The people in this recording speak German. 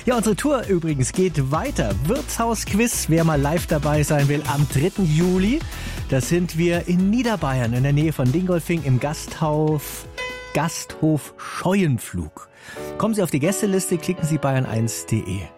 Ja, unsere Tour übrigens geht weiter. Wirtshaus-Quiz, wer mal live dabei sein will, am 3. Juli. Das sind wir in Niederbayern, in der Nähe von Dingolfing im Gasthof Scheuenpflug. Kommen Sie auf die Gästeliste, klicken Sie bayern1.de.